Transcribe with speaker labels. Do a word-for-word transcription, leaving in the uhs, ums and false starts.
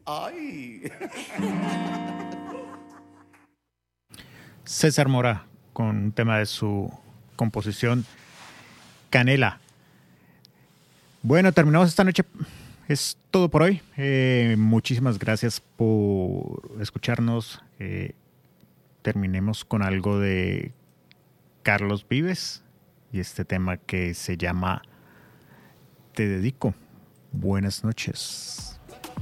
Speaker 1: ¡Ay!
Speaker 2: César Mora, con un tema de su composición Canela. Bueno, terminamos esta noche. Es todo por hoy. Eh, muchísimas gracias por escucharnos. Eh, terminemos con algo de Carlos Vives y este tema que se llama Te dedico. Buenas noches.